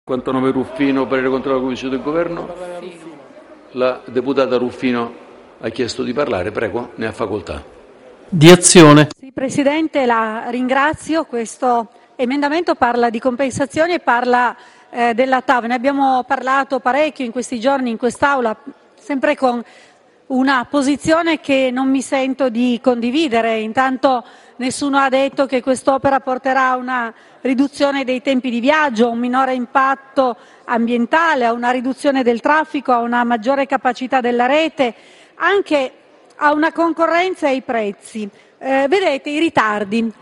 59 Ruffino, parere contrario alla Commissione del Governo. La deputata Ruffino ha chiesto di parlare, prego, ne ha facoltà. Di Azione. Sì, Presidente, la ringrazio. Questo emendamento parla di compensazioni e parla della TAV. Ne abbiamo parlato parecchio in questi giorni in quest'Aula, sempre con una posizione che non mi sento di condividere. Intanto nessuno ha detto che quest'opera porterà a una riduzione dei tempi di viaggio, a un minore impatto ambientale, a una riduzione del traffico, a una maggiore capacità della rete, anche a una concorrenza ai prezzi. Vedete i ritardi,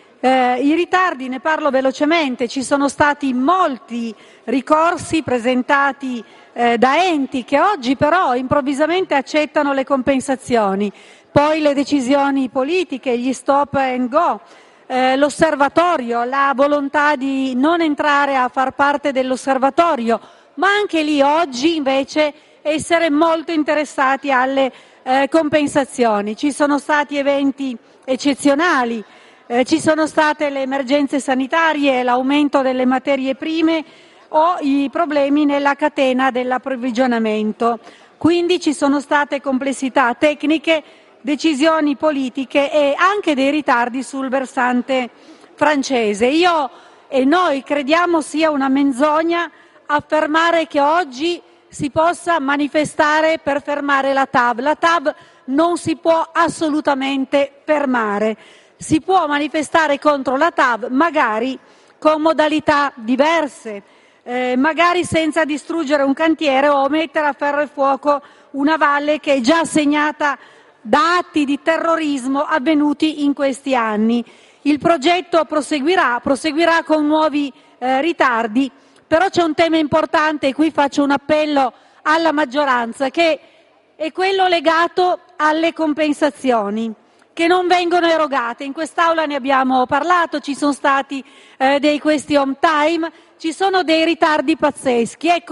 ne parlo velocemente. Ci sono stati molti ricorsi presentati da enti che oggi però improvvisamente accettano le compensazioni, poi le decisioni politiche, gli stop and go, l'osservatorio, la volontà di non entrare a far parte dell'osservatorio, ma anche lì oggi invece essere molto interessati alle compensazioni. Ci sono stati eventi eccezionali, ci sono state le emergenze sanitarie, l'aumento delle materie prime o i problemi nella catena dell'approvvigionamento. Quindi ci sono state complessità tecniche, decisioni politiche e anche dei ritardi sul versante francese. Io e noi crediamo sia una menzogna affermare che oggi si possa manifestare per fermare la TAV. La TAV non si può assolutamente fermare. Si può manifestare contro la TAV, magari con modalità diverse, magari senza distruggere un cantiere o mettere a ferro e fuoco una valle che è già segnata da atti di terrorismo avvenuti in questi anni. Il progetto proseguirà con nuovi ritardi, però c'è un tema importante e qui faccio un appello alla maggioranza, che è quello legato alle compensazioni che non vengono erogate. In quest'Aula ne abbiamo parlato, ci sono stati dei question time, ci sono dei ritardi pazzeschi. Ecco,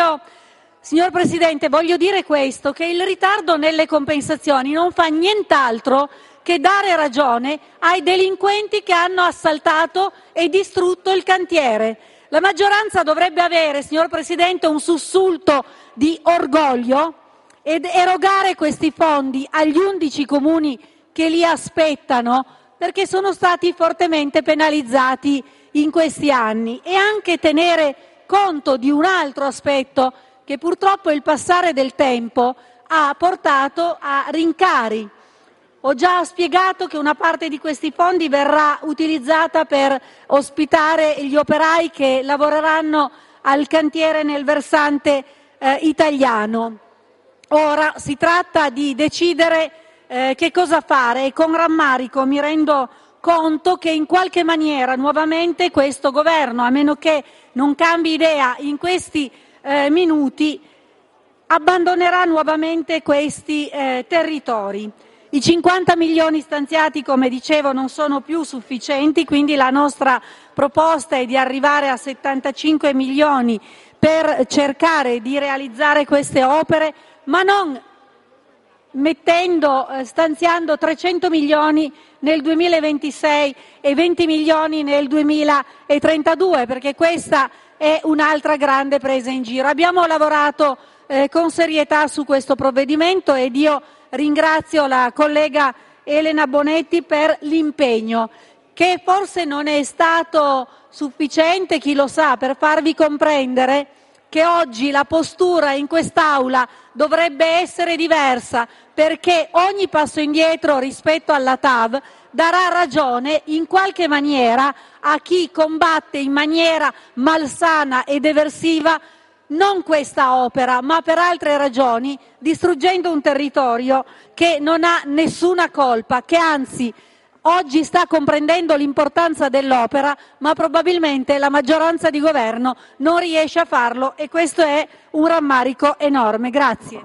signor Presidente, voglio dire questo, che il ritardo nelle compensazioni non fa nient'altro che dare ragione ai delinquenti che hanno assaltato e distrutto il cantiere. La maggioranza dovrebbe avere, signor Presidente, un sussulto di orgoglio ed erogare questi fondi agli 11 comuni che li aspettano, perché sono stati fortemente penalizzati in questi anni, e anche tenere conto di un altro aspetto che purtroppo il passare del tempo ha portato a rincari. Ho già spiegato che una parte di questi fondi verrà utilizzata per ospitare gli operai che lavoreranno al cantiere nel versante italiano. Ora si tratta di decidere che cosa fare, e con rammarico mi rendo conto che in qualche maniera nuovamente questo governo, a meno che non cambi idea in questi minuti, abbandonerà nuovamente questi territori. I 50 milioni stanziati, come dicevo, non sono più sufficienti, quindi la nostra proposta è di arrivare a 75 milioni per cercare di realizzare queste opere, ma non stanziando 300 milioni nel 2026 e 20 milioni nel 2032, perché questa è un'altra grande presa in giro. Abbiamo lavorato con serietà su questo provvedimento ed io ringrazio la collega Elena Bonetti per l'impegno, che forse non è stato sufficiente, chi lo sa, per farvi comprendere che oggi la postura in quest'Aula dovrebbe essere diversa, perché ogni passo indietro rispetto alla TAV darà ragione in qualche maniera a chi combatte in maniera malsana ed eversiva non questa opera, ma per altre ragioni, distruggendo un territorio che non ha nessuna colpa, che anzi oggi sta comprendendo l'importanza dell'opera, ma probabilmente la maggioranza di governo non riesce a farlo, e questo è un rammarico enorme. Grazie.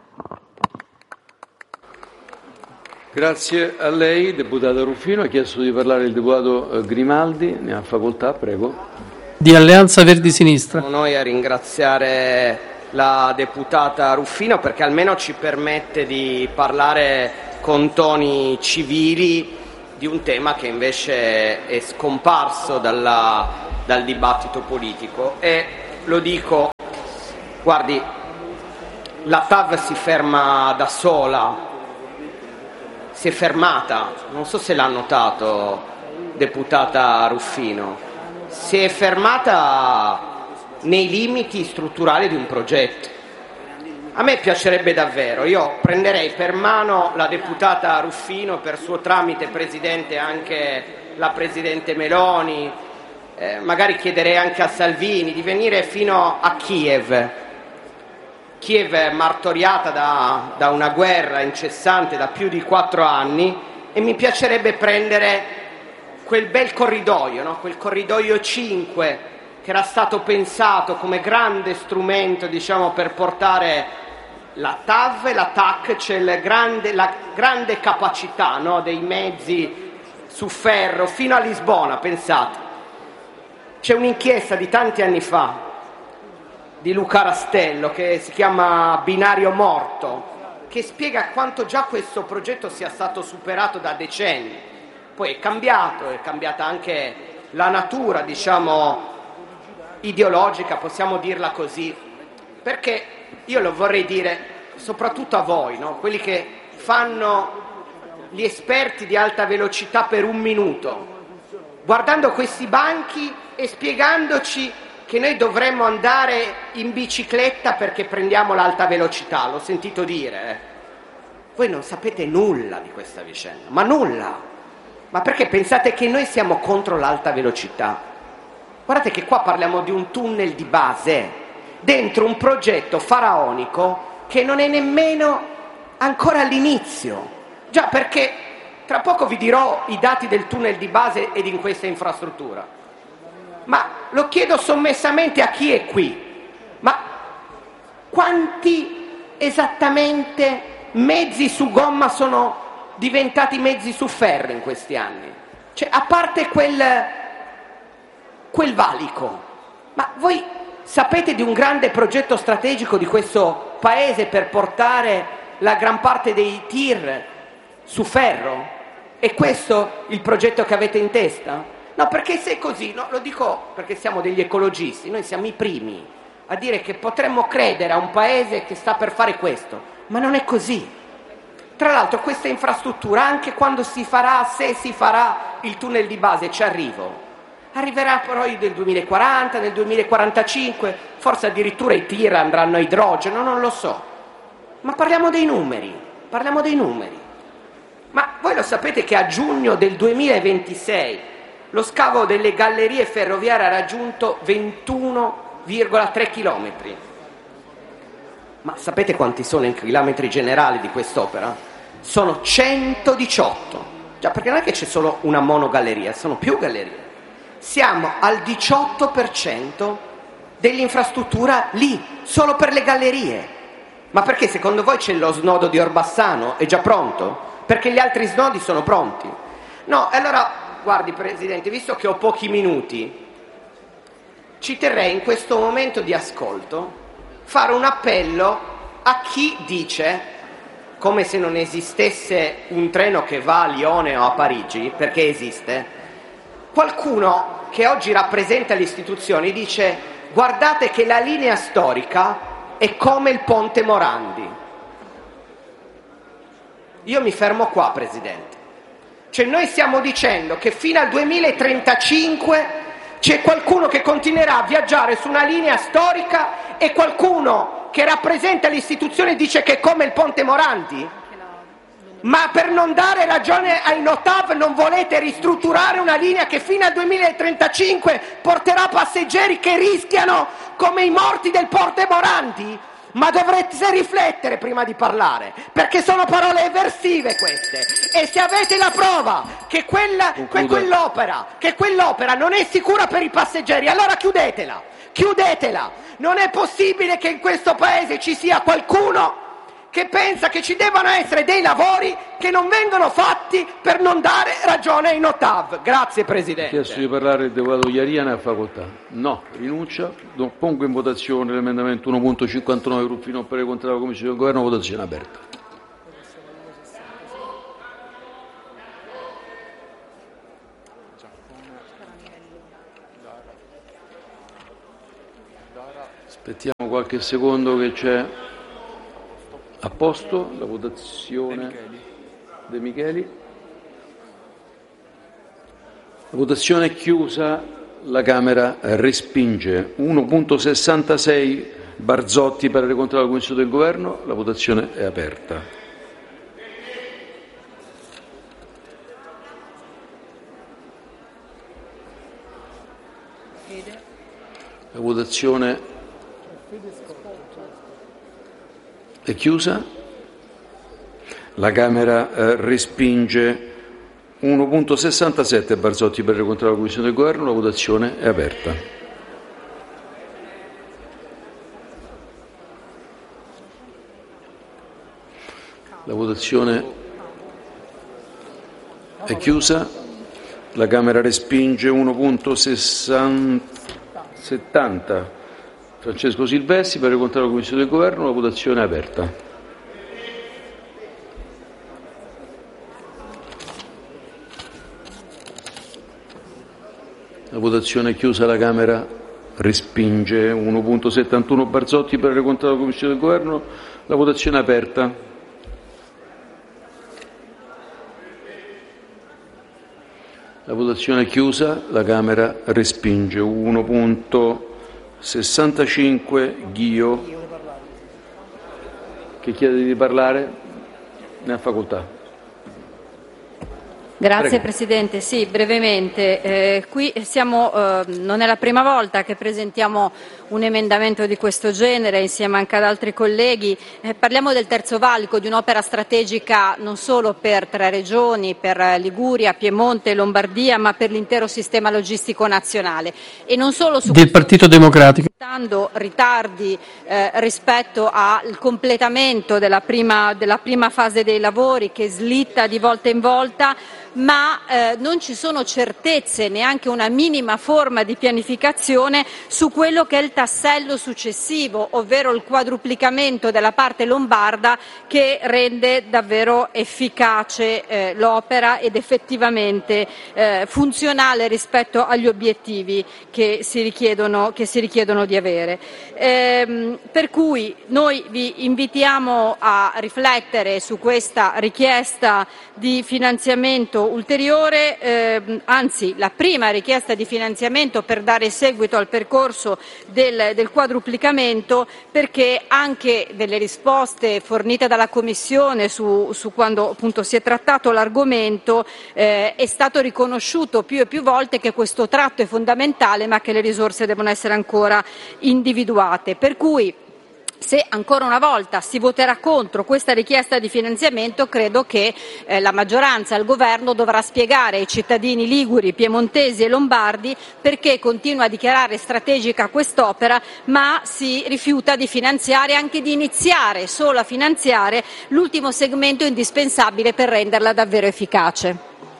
Grazie a lei, deputata Ruffino. Ha chiesto di parlare il deputato Grimaldi, ne ha facoltà, prego. Di Alleanza Verdi Sinistra. Siamo noi a ringraziare la deputata Ruffino, perché almeno ci permette di parlare con toni civili di un tema che invece è scomparso dal dibattito politico. E lo dico, guardi, la TAV si ferma da sola, si è fermata, non so se l'ha notato, deputata Ruffino, si è fermata nei limiti strutturali di un progetto. A me piacerebbe davvero, io prenderei per mano la deputata Ruffino, per suo tramite Presidente anche la Presidente Meloni, magari chiederei anche a Salvini di venire fino a Kiev martoriata da una guerra incessante da più di 4 anni, e mi piacerebbe prendere quel bel corridoio, no? Quel corridoio 5 che era stato pensato come grande strumento, diciamo, per portare la TAV e la TAC, c'è la grande capacità, no? Dei mezzi su ferro fino a Lisbona, pensate. C'è un'inchiesta di tanti anni fa di Luca Rastello che si chiama Binario Morto, che spiega quanto già questo progetto sia stato superato da decenni. Poi è cambiata anche la natura, diciamo, ideologica, possiamo dirla così, perché io lo vorrei dire soprattutto a voi, no? Quelli che fanno gli esperti di alta velocità per 1 minuto, guardando questi banchi e spiegandoci che noi dovremmo andare in bicicletta perché prendiamo l'alta velocità, l'ho sentito dire. Voi non sapete nulla di questa vicenda, ma nulla. Ma perché pensate che noi siamo contro l'alta velocità? Guardate che qua parliamo di un tunnel di base, dentro un progetto faraonico che non è nemmeno ancora all'inizio. Già, perché tra poco vi dirò i dati del tunnel di base ed in questa infrastruttura. Ma lo chiedo sommessamente a chi è qui. Ma quanti esattamente mezzi su gomma sono diventati mezzi su ferro in questi anni? Cioè, a parte quel valico, ma voi sapete di un grande progetto strategico di questo paese per portare la gran parte dei tir su ferro? È questo il progetto che avete in testa? No, perché se è così, no, lo dico perché siamo degli ecologisti, noi siamo i primi a dire che potremmo credere a un paese che sta per fare questo, ma non è così. Tra l'altro questa infrastruttura, anche quando si farà, se si farà il tunnel di base, ci arriverà poi nel 2040, nel 2045, forse addirittura i tir andranno a idrogeno, non lo so. Ma parliamo dei numeri. Ma voi lo sapete che a giugno del 2026 lo scavo delle gallerie ferroviarie ha raggiunto 21,3 chilometri? Ma sapete quanti sono i chilometri generali di quest'opera? Sono 118. Già, perché non è che c'è solo una monogalleria, sono più gallerie. Siamo al 18% dell'infrastruttura lì, solo per le gallerie. Ma perché secondo voi c'è lo snodo di Orbassano? È già pronto? Perché gli altri snodi sono pronti? No, allora, guardi Presidente, visto che ho pochi minuti, ci terrei in questo momento di ascolto fare un appello a chi dice, come se non esistesse un treno che va a Lione o a Parigi, perché esiste, qualcuno che oggi rappresenta le istituzioni dice: guardate che la linea storica è come il ponte Morandi. Io mi fermo qua, Presidente. Cioè, noi stiamo dicendo che fino al 2035 c'è qualcuno che continuerà a viaggiare su una linea storica e qualcuno che rappresenta le istituzioni dice che è come il ponte Morandi? Ma per non dare ragione ai NOTAV non volete ristrutturare una linea che fino al 2035 porterà passeggeri che rischiano come i morti del ponte Morandi? Ma dovrete riflettere prima di parlare, perché sono parole eversive queste. E se avete la prova che quell'opera non è sicura per i passeggeri, allora chiudetela. Non è possibile che in questo paese ci sia qualcuno che pensa che ci debbano essere dei lavori che non vengono fatti per non dare ragione ai NOTAV. Grazie Presidente. Chiesto di parlare il deputato Iariana, a facoltà. No, rinuncia. Pongo in votazione l'emendamento 1.59 Ruffino per contro la Commissione del Governo, votazione aperta. Aspettiamo qualche secondo che c'è a posto la votazione De Micheli. La votazione è chiusa, la Camera respinge. 1.66 Barzotti, parere contrario alla Commissione del Governo, la votazione è aperta. La votazione è chiusa, la Camera respinge. 1.67 Barzotti, parere contrario alla Commissione del Governo, la votazione è aperta. La votazione è chiusa, la Camera respinge. 1.70 Francesco Silvestri, parere contrario alla Commissione del Governo, la votazione è aperta. La votazione è chiusa, la Camera respinge. 1.71 Barzotti, parere contrario alla Commissione del Governo, la votazione è aperta. La votazione è chiusa, la Camera respinge. 1.65 Ghio, che chiede di parlare, ne ha facoltà. Grazie Prego. Presidente, sì, brevemente. Qui non è la prima volta che presentiamo un emendamento di questo genere insieme anche ad altri colleghi. Parliamo del Terzo Valico, di un'opera strategica non solo per 3 regioni, per Liguria, Piemonte e Lombardia, ma per l'intero sistema logistico nazionale. E non solo su Del Partito Democratico. Ritardi rispetto al completamento della prima fase dei lavori, che slitta di volta in volta, ma non ci sono certezze, neanche una minima forma di pianificazione su quello che è il tassello successivo, ovvero il quadruplicamento della parte lombarda, che rende davvero efficace l'opera ed effettivamente funzionale rispetto agli obiettivi che si richiedono di avere. Per cui noi vi invitiamo a riflettere su questa richiesta di finanziamento ulteriore, anzi la prima richiesta di finanziamento per dare seguito al percorso del quadruplicamento, perché anche delle risposte fornite dalla Commissione su quando appunto si è trattato l'argomento è stato riconosciuto più e più volte che questo tratto è fondamentale, ma che le risorse devono essere ancora individuate. Per cui, se ancora una volta si voterà contro questa richiesta di finanziamento, credo che la maggioranza e il Governo dovrà spiegare ai cittadini liguri, piemontesi e lombardi perché continua a dichiarare strategica quest'opera, ma si rifiuta di finanziare, anche di iniziare solo a finanziare l'ultimo segmento indispensabile per renderla davvero efficace.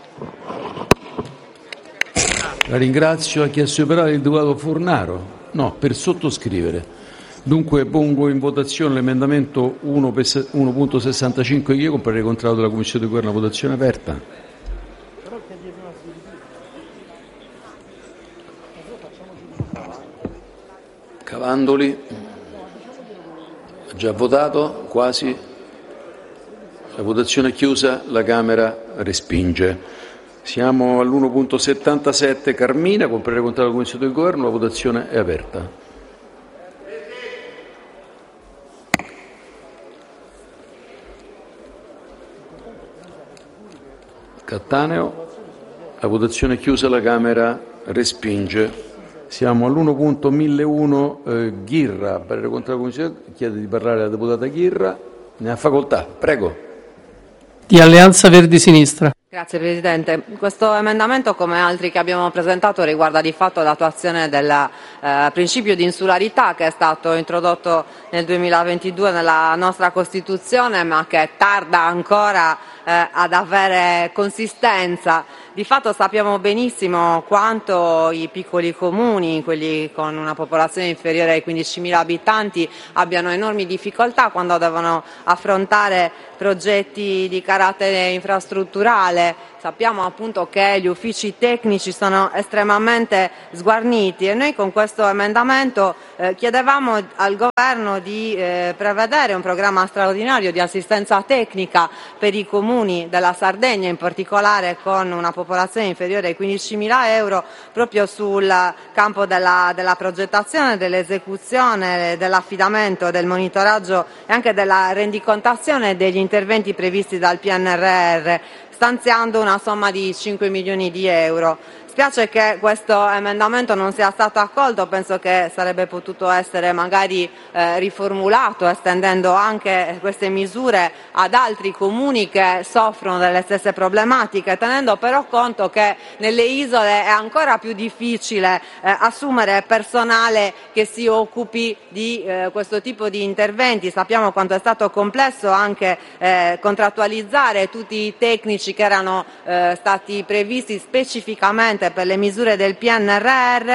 La ringrazio. Ha chiesto di parlare il deputato Fornaro? No, per sottoscrivere. Dunque pongo in votazione l'emendamento 1.65 Ghio, con parere contrario della Commissione di Governo, la votazione aperta. Cavandoli, ha già votato, quasi. La votazione è chiusa, la Camera respinge. Siamo all'1.77 Carmina, con parere contrario della Commissione del Governo, la votazione è aperta. Cattaneo, la votazione è chiusa, la Camera respinge. Siamo all'1.1001 Ghirra, parere contrario alla Commissione, chiede di parlare la deputata Ghirra, ne ha facoltà, prego. Di Alleanza Verdi Sinistra. Grazie Presidente. Questo emendamento, come altri che abbiamo presentato, riguarda di fatto l'attuazione del principio di insularità che è stato introdotto nel 2022 nella nostra Costituzione, ma che tarda ancora ad avere consistenza di fatto sappiamo benissimo quanto i piccoli comuni, quelli con una popolazione inferiore ai 15.000 abitanti, abbiano enormi difficoltà quando devono affrontare progetti di carattere infrastrutturale. Sappiamo appunto che gli uffici tecnici sono estremamente sguarniti e noi con questo emendamento chiedevamo al Governo di prevedere un programma straordinario di assistenza tecnica per i comuni della Sardegna, in particolare con una popolazione inferiore ai 15.000 euro, proprio sul campo della progettazione, dell'esecuzione, dell'affidamento, del monitoraggio e anche della rendicontazione degli interventi previsti dal PNRR, stanziando una somma di 5 milioni di euro. Spiace che questo emendamento non sia stato accolto, penso che sarebbe potuto essere magari riformulato, estendendo anche queste misure ad altri comuni che soffrono delle stesse problematiche, tenendo però conto che nelle isole è ancora più difficile assumere personale che si occupi di questo tipo di interventi. Sappiamo quanto è stato complesso anche contrattualizzare tutti i tecnici che erano stati previsti specificamente per le misure del PNRR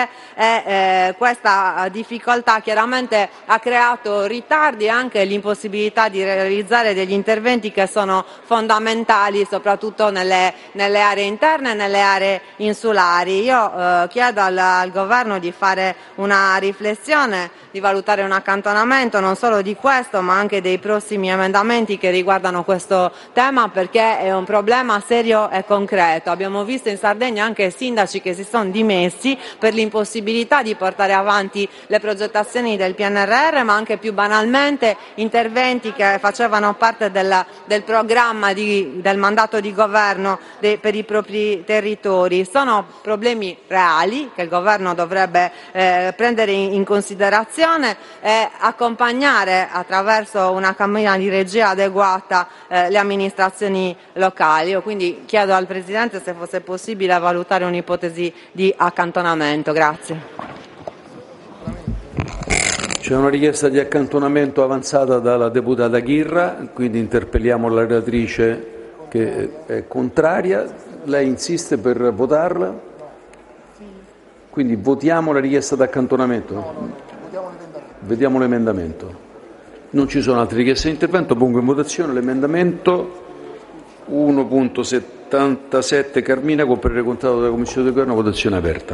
e questa difficoltà chiaramente ha creato ritardi e anche l'impossibilità di realizzare degli interventi che sono fondamentali soprattutto nelle aree interne e nelle aree insulari. Io chiedo al Governo di fare una riflessione, di valutare un accantonamento non solo di questo ma anche dei prossimi emendamenti che riguardano questo tema, perché è un problema serio e concreto. Abbiamo visto in Sardegna anche sindaci che si sono dimessi per l'impossibilità di portare avanti le progettazioni del PNRR, ma anche più banalmente interventi che facevano parte del programma del mandato di governo per i propri territori. Sono problemi reali che il governo dovrebbe prendere in considerazione e accompagnare attraverso una cabina di regia adeguata le amministrazioni locali. Io quindi chiedo al Presidente se fosse possibile valutare un'ipotesi di accantonamento. Grazie. C'è una richiesta di accantonamento avanzata dalla deputata Ghirra, quindi interpelliamo la relatrice che è contraria. Lei insiste per votarla? Quindi votiamo la richiesta di accantonamento? Vediamo l'emendamento. Non ci sono altre richieste di intervento, pongo in votazione l'emendamento 1.77 Carmina con parere contrario della Commissione del Governo, votazione aperta.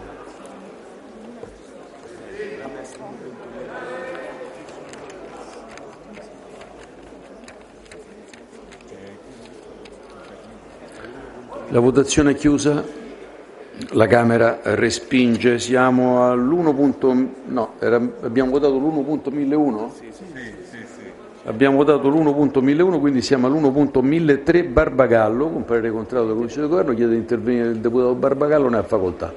La votazione è chiusa, la Camera respinge. Siamo abbiamo votato l'1.1001? Abbiamo votato l'1.1001, quindi siamo all'1.1003 Barbagallo, con parere contrario della Commissione del Governo. Chiede di intervenire il deputato Barbagallo, ne ha facoltà.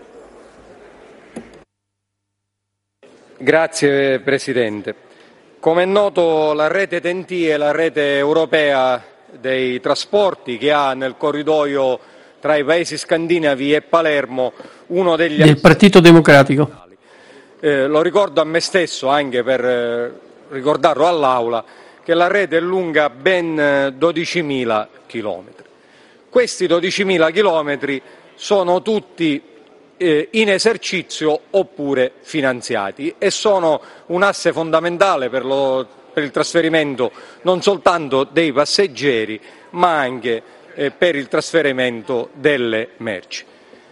Grazie Presidente. Come è noto, la rete TEN-T è la rete europea dei trasporti che ha nel corridoio tra i paesi scandinavi e Palermo uno degli del Partito Democratico. Lo ricordo a me stesso anche per ricordarlo all'Aula, che la rete è lunga ben 12.000 chilometri. Questi 12.000 chilometri sono tutti in esercizio oppure finanziati e sono un asse fondamentale per il trasferimento non soltanto dei passeggeri ma anche per il trasferimento delle merci.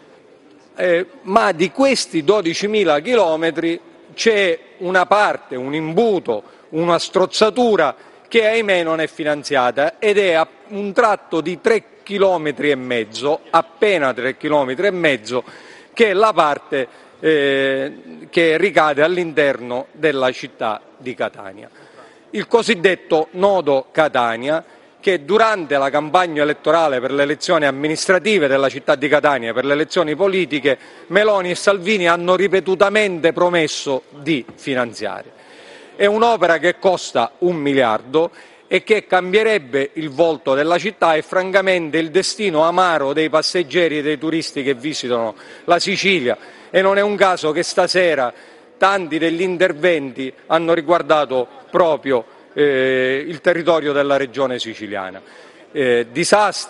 Ma di questi 12.000 chilometri c'è una parte, un imbuto, una strozzatura che ahimè non è finanziata ed è un tratto di 3,5 chilometri, appena 3,5 chilometri, che è la parte che ricade all'interno della città di Catania. Il cosiddetto nodo Catania, che durante la campagna elettorale per le elezioni amministrative della città di Catania, per le elezioni politiche, Meloni e Salvini hanno ripetutamente promesso di finanziare. È un'opera che costa 1 miliardo e che cambierebbe il volto della città e francamente il destino amaro dei passeggeri e dei turisti che visitano la Sicilia, e non è un caso che stasera tanti degli interventi hanno riguardato proprio il territorio della regione siciliana. Disastri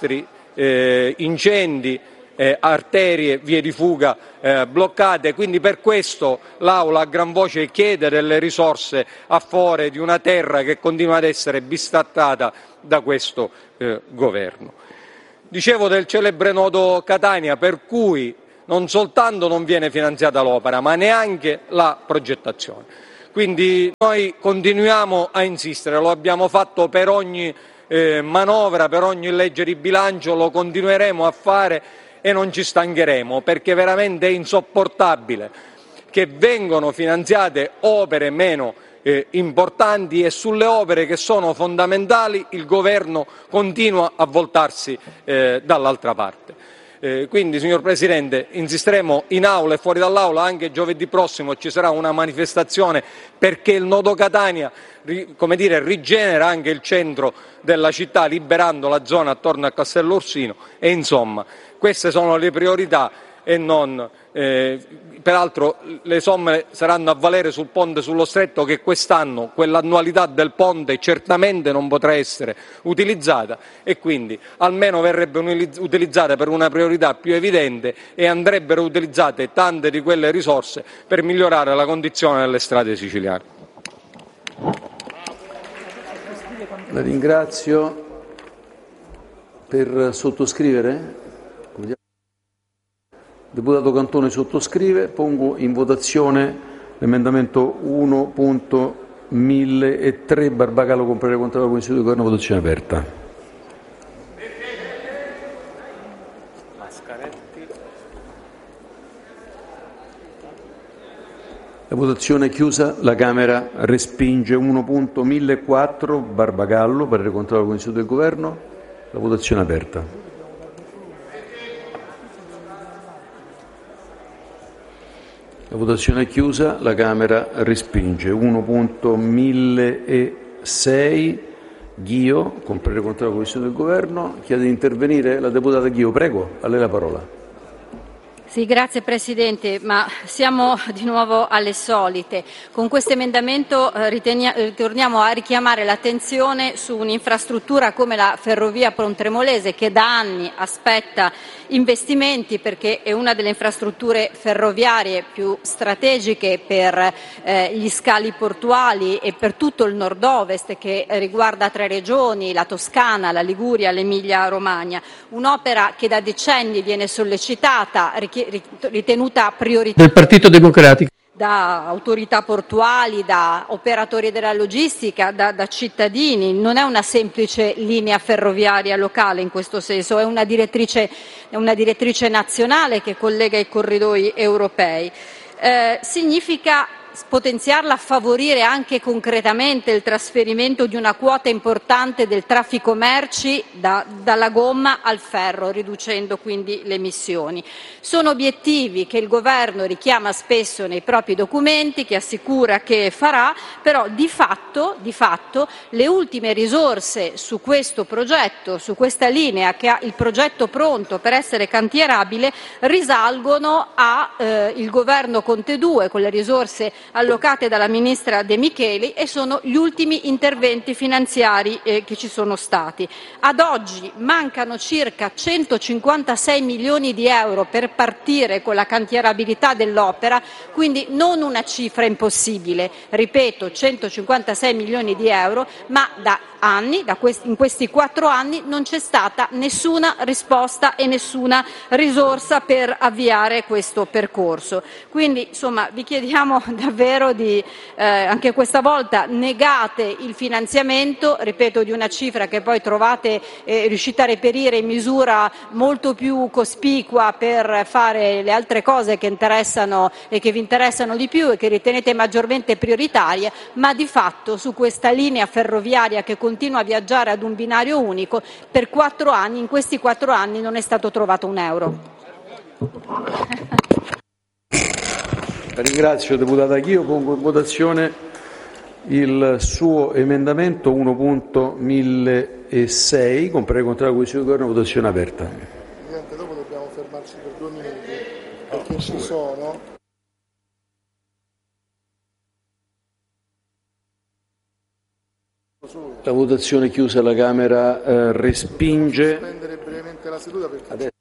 incendi, arterie, vie di fuga bloccate. Quindi per questo l'Aula a gran voce chiede delle risorse a favore di una terra che continua ad essere bistrattata da questo governo. Dicevo del celebre nodo Catania, per cui non soltanto non viene finanziata l'opera, ma neanche la progettazione. Quindi noi continuiamo a insistere, lo abbiamo fatto per ogni manovra, per ogni legge di bilancio, lo continueremo a fare e non ci stancheremo, perché veramente è insopportabile che vengano finanziate opere meno importanti e sulle opere che sono fondamentali il governo continua a voltarsi dall'altra parte. Quindi, signor Presidente, insisteremo in aula e fuori dall'aula. Anche giovedì prossimo ci sarà una manifestazione perché il nodo Catania rigenera anche il centro della città, liberando la zona attorno a Castello Orsino, e insomma queste sono le priorità e non peraltro le somme saranno a valere sul ponte sullo Stretto, che quest'anno quell'annualità del ponte certamente non potrà essere utilizzata, e quindi almeno verrebbe utilizzata per una priorità più evidente e andrebbero utilizzate tante di quelle risorse per migliorare la condizione delle strade siciliane. La ringrazio. Per sottoscrivere? Deputato Cantone sottoscrive. Pongo in votazione l'emendamento 1.1003 Barbagallo con parere contrario alla Commissione di Governo. Votazione aperta. La votazione è chiusa. La Camera respinge 1.1004 Barbagallo, parere contrario alla Commissione del Governo. La votazione è aperta. La votazione è chiusa. La Camera respinge 1.1006 Ghio, con parere contrario alla Commissione del Governo. Chiede di intervenire la deputata Ghio. Prego, a lei la parola. Sì, grazie Presidente, ma siamo di nuovo alle solite. Con questo emendamento torniamo a richiamare l'attenzione su un'infrastruttura come la ferrovia Pontremolese, che da anni aspetta investimenti, perché è una delle infrastrutture ferroviarie più strategiche per gli scali portuali e per tutto il nord-ovest, che riguarda 3 regioni, la Toscana, la Liguria, l'Emilia Romagna. Un'opera che da decenni viene sollecitata, ritenuta prioritaria del Partito Democratico, da autorità portuali, da operatori della logistica, da cittadini. Non è una semplice linea ferroviaria locale in questo senso, è una direttrice nazionale che collega i corridoi europei. Significa potenziarla, favorire anche concretamente il trasferimento di una quota importante del traffico merci dalla gomma al ferro, riducendo quindi le emissioni. Sono obiettivi che il Governo richiama spesso nei propri documenti, che assicura che farà, però di fatto le ultime risorse su questo progetto, su questa linea che ha il progetto pronto per essere cantierabile, risalgono al Governo Conte 2 con le risorse allocate dalla Ministra De Micheli, e sono gli ultimi interventi finanziari che ci sono stati. Ad oggi mancano circa 156 milioni di euro per partire con la cantierabilità dell'opera, quindi non una cifra impossibile, ripeto 156 milioni di euro, ma da anni, in questi 4 anni non c'è stata nessuna risposta e nessuna risorsa per avviare questo percorso. Quindi insomma vi chiediamo davvero di anche questa volta negate il finanziamento, ripeto, di una cifra che poi trovate riuscite a reperire in misura molto più cospicua per fare le altre cose che interessano e che vi interessano di più e che ritenete maggiormente prioritarie, ma di fatto su questa linea ferroviaria che continua a viaggiare ad un binario unico per 4 anni, in questi 4 anni non è stato trovato un euro. La ringrazio, deputata Ghio. Pongo in votazione il suo emendamento 1.1006 con parere contrario alla Commissione di Governo. Votazione aperta. Presidente, dopo dobbiamo fermarci per 2 minuti perché ci sono La votazione chiusa, la Camera respinge. Sospendere brevemente la seduta perché Adesso.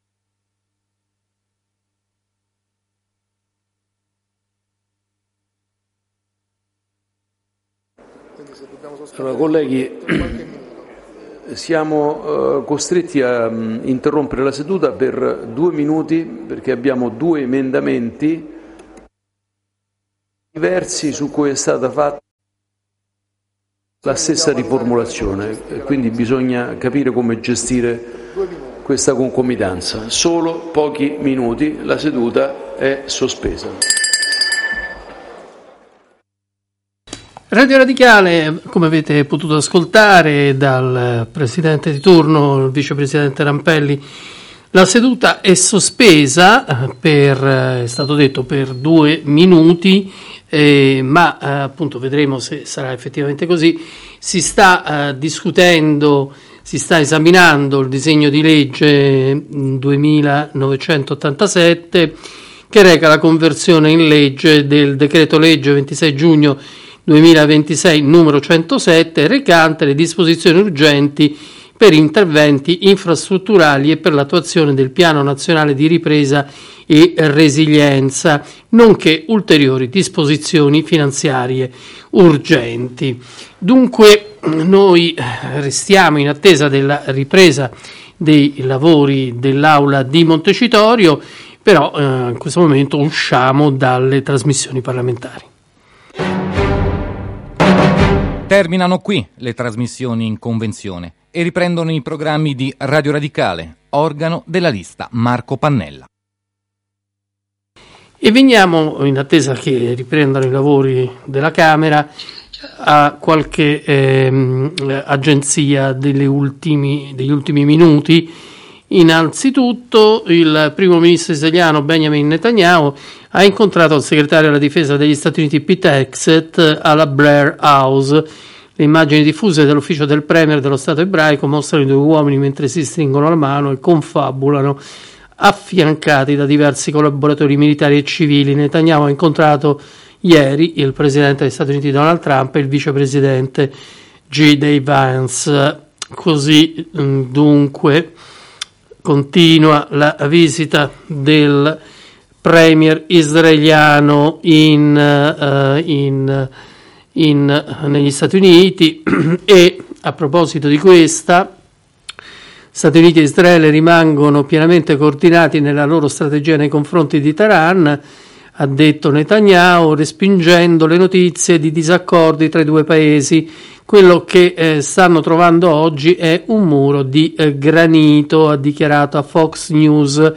quindi se dobbiamo Allora, sospendere colleghi, qualche minuto. siamo costretti a interrompere la seduta per 2 minuti perché abbiamo 2 emendamenti diversi su cui è stata fatta la stessa riformulazione, quindi bisogna capire come gestire questa concomitanza. Solo pochi minuti, la seduta è sospesa. Radio Radicale, come avete potuto ascoltare dal Presidente di turno, il Vicepresidente Rampelli, la seduta è sospesa è stato detto, per 2 minuti, ma appunto vedremo se sarà effettivamente così. Si sta discutendo, si sta esaminando il disegno di legge 2987 che reca la conversione in legge del decreto legge 26 giugno 2026 numero 107 recante le disposizioni urgenti per interventi infrastrutturali e per l'attuazione del Piano Nazionale di Ripresa e Resilienza, nonché ulteriori disposizioni finanziarie urgenti. Dunque noi restiamo in attesa della ripresa dei lavori dell'Aula di Montecitorio, però in questo momento usciamo dalle trasmissioni parlamentari. Terminano qui le trasmissioni in convenzione e riprendono i programmi di Radio Radicale, organo della lista Marco Pannella. E veniamo, in attesa che riprendano i lavori della Camera, a qualche agenzia degli ultimi minuti. Innanzitutto il primo ministro israeliano Benjamin Netanyahu ha incontrato il segretario alla difesa degli Stati Uniti Pete Hegseth alla Blair House. Le immagini diffuse dall'ufficio del premier dello Stato ebraico mostrano i 2 uomini mentre si stringono la mano e confabulano, affiancati da diversi collaboratori militari e civili. Netanyahu ha incontrato ieri il presidente degli Stati Uniti Donald Trump e il vicepresidente J.D. Vance. Così dunque continua la visita del premier israeliano negli Stati Uniti e a proposito di questa, Stati Uniti e Israele rimangono pienamente coordinati nella loro strategia nei confronti di Teheran, ha detto Netanyahu, respingendo le notizie di disaccordi tra i 2 paesi. Quello che stanno trovando oggi è un muro di granito, ha dichiarato a Fox News,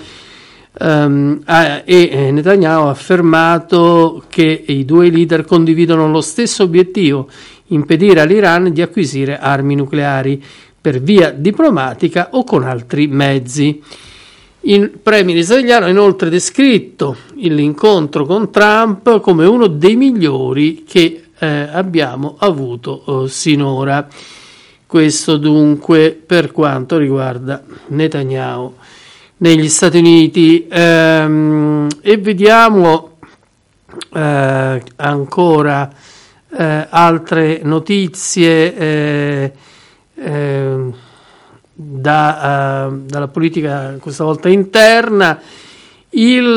e Netanyahu ha affermato che i 2 leader condividono lo stesso obiettivo: impedire all'Iran di acquisire armi nucleari per via diplomatica o con altri mezzi. Il premier israeliano ha inoltre descritto l'incontro con Trump come uno dei migliori che abbiamo avuto sinora. Questo dunque per quanto riguarda Netanyahu negli Stati Uniti. E vediamo ancora altre notizie dalla politica, questa volta interna. Il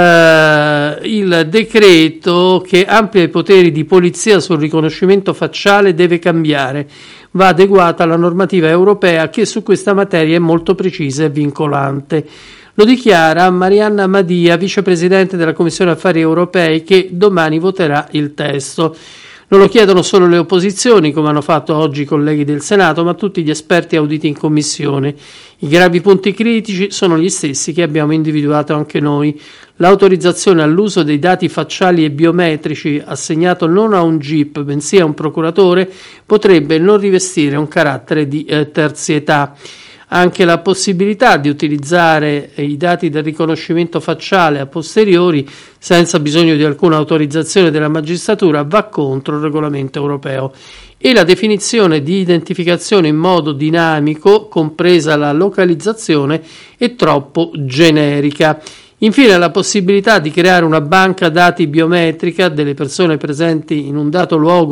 decreto che amplia i poteri di polizia sul riconoscimento facciale deve cambiare, va adeguata alla normativa europea che su questa materia è molto precisa e vincolante. Lo dichiara Marianna Madia, vicepresidente della Commissione Affari Europei, che domani voterà il testo. Non lo chiedono solo le opposizioni, come hanno fatto oggi i colleghi del Senato, ma tutti gli esperti auditi in Commissione. I gravi punti critici sono gli stessi che abbiamo individuato anche noi. L'autorizzazione all'uso dei dati facciali e biometrici assegnato non a un GIP, bensì a un procuratore, potrebbe non rivestire un carattere di terzietà. Anche la possibilità di utilizzare i dati del riconoscimento facciale a posteriori senza bisogno di alcuna autorizzazione della magistratura va contro il regolamento europeo. E la definizione di identificazione in modo dinamico, compresa la localizzazione, è troppo generica. Infine, la possibilità di creare una banca dati biometrica delle persone presenti in un dato luogo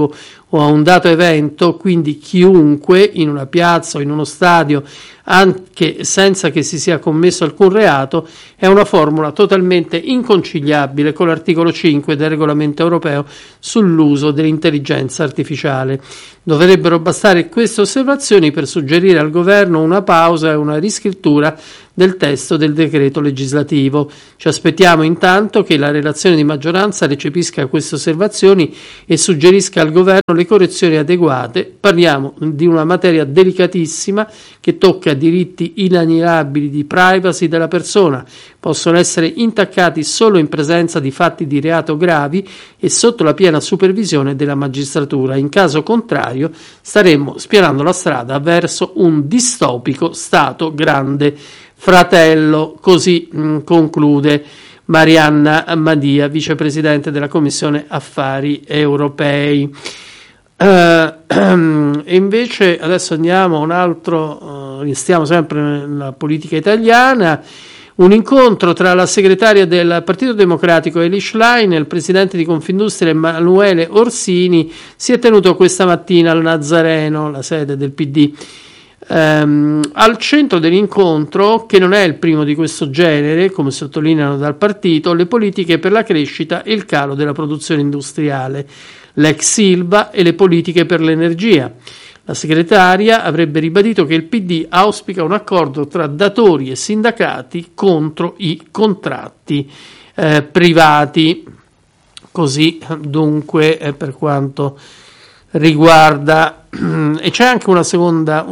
o a un dato evento, quindi chiunque in una piazza o in uno stadio, anche senza che si sia commesso alcun reato, è una formula totalmente inconciliabile con l'articolo 5 del regolamento europeo sull'uso dell'intelligenza artificiale. Dovrebbero bastare queste osservazioni per suggerire al governo una pausa e una riscrittura del testo del decreto legislativo. Ci aspettiamo intanto che la relazione di maggioranza recepisca queste osservazioni e suggerisca al governo le correzioni adeguate. Parliamo di una materia delicatissima che tocca diritti inalienabili di privacy della persona. Possono essere intaccati solo in presenza di fatti di reato gravi e sotto la piena supervisione della magistratura. In caso contrario staremmo spianando la strada verso un distopico Stato grande fratello, così conclude Marianna Madia, vicepresidente della Commissione Affari Europei. E invece adesso andiamo a un altro, stiamo sempre nella politica italiana. Un incontro tra la segretaria del Partito Democratico Elie Schlein e il presidente di Confindustria Emanuele Orsini si è tenuto questa mattina al Nazareno, la sede del PD. Al centro dell'incontro, che non è il primo di questo genere, come sottolineano dal partito, le politiche per la crescita e il calo della produzione industriale, l'ex Ilva e le politiche per l'energia. La segretaria avrebbe ribadito che il PD auspica un accordo tra datori e sindacati contro i contratti privati. Così dunque per quanto riguarda, e c'è anche una seconda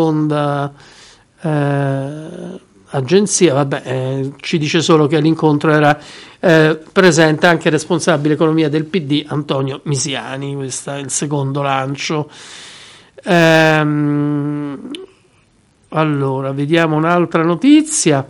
agenzia, ci dice solo che all'incontro era presente anche il responsabile economia del PD Antonio Misiani. Questo è il secondo lancio. Allora, vediamo un'altra notizia.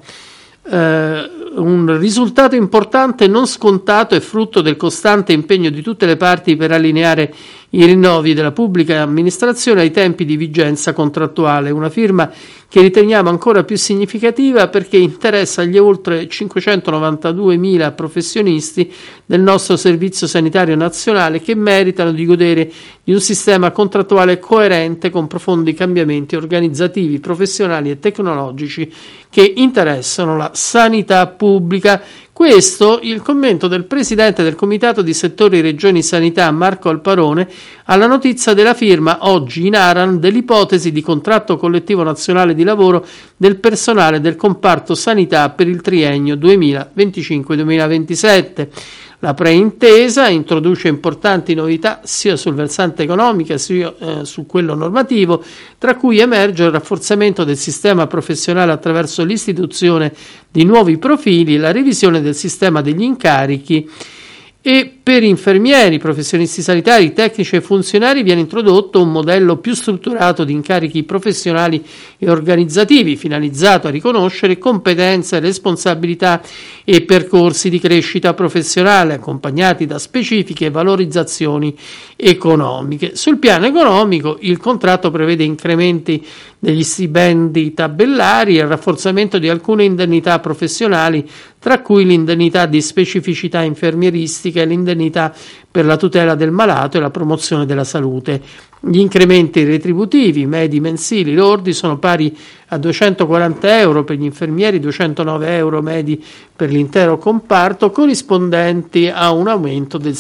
Un risultato importante non scontato è frutto del costante impegno di tutte le parti per allineare i rinnovi della pubblica amministrazione ai tempi di vigenza contrattuale, una firma che riteniamo ancora più significativa perché interessa gli oltre 592.000 professionisti del nostro Servizio Sanitario Nazionale che meritano di godere di un sistema contrattuale coerente con profondi cambiamenti organizzativi, professionali e tecnologici che interessano la sanità pubblica. Questo il commento del presidente del Comitato di Settore Regioni Sanità Marco Alparone alla notizia della firma oggi in Aran dell'ipotesi di contratto collettivo nazionale di lavoro del personale del comparto sanità per il triennio 2025-2027. La preintesa introduce importanti novità sia sul versante economico sia su quello normativo, tra cui emerge il rafforzamento del sistema professionale attraverso l'istituzione di nuovi profili e la revisione del sistema degli incarichi. E per infermieri, professionisti sanitari, tecnici e funzionari viene introdotto un modello più strutturato di incarichi professionali e organizzativi finalizzato a riconoscere competenze, responsabilità e percorsi di crescita professionale accompagnati da specifiche valorizzazioni economiche. Sul piano economico il contratto prevede incrementi degli stipendi tabellari e il rafforzamento di alcune indennità professionali, tra cui l'indennità di specificità infermieristica e l'indennità per la tutela del malato e la promozione della salute. Gli incrementi retributivi medi mensili lordi sono pari a 240 euro per gli infermieri, 209 euro medi per l'intero comparto, corrispondenti a un aumento del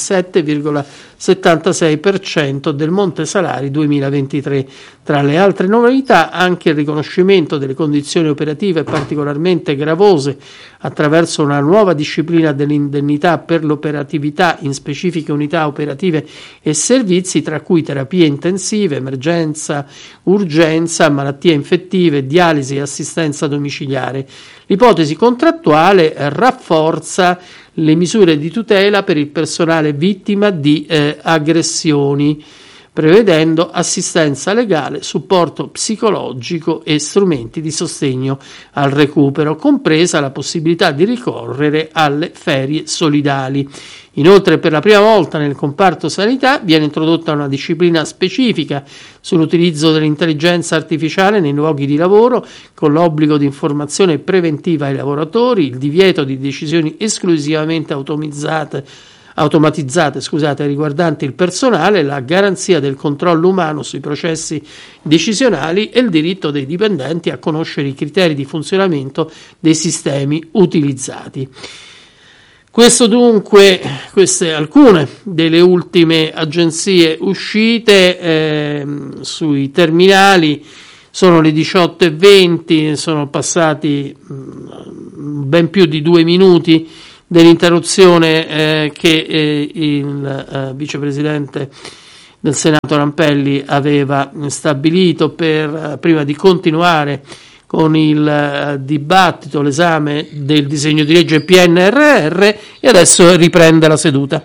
7,76% del monte salari 2023. Tra le altre novità anche il riconoscimento delle condizioni operative particolarmente gravose attraverso una nuova disciplina dell'indennità per l'operatività in specifiche unità operative e servizi, tra cui terapie intensive, emergenza, urgenza, malattie infettive, dialisi e assistenza domiciliare. L'ipotesi contrattuale rafforza le misure di tutela per il personale vittima di aggressioni, prevedendo assistenza legale, supporto psicologico e strumenti di sostegno al recupero, compresa la possibilità di ricorrere alle ferie solidali. Inoltre, per la prima volta nel comparto sanità viene introdotta una disciplina specifica sull'utilizzo dell'intelligenza artificiale nei luoghi di lavoro, con l'obbligo di informazione preventiva ai lavoratori, il divieto di decisioni esclusivamente automatizzate, riguardanti il personale, la garanzia del controllo umano sui processi decisionali e il diritto dei dipendenti a conoscere i criteri di funzionamento dei sistemi utilizzati. Questo dunque, queste alcune delle ultime agenzie uscite sui terminali. Sono le 18:20, sono passati ben più di 2 minuti dell'interruzione che il vicepresidente del Senato Rampelli aveva stabilito prima di continuare con il dibattito, l'esame del disegno di legge PNRR, e adesso riprende la seduta.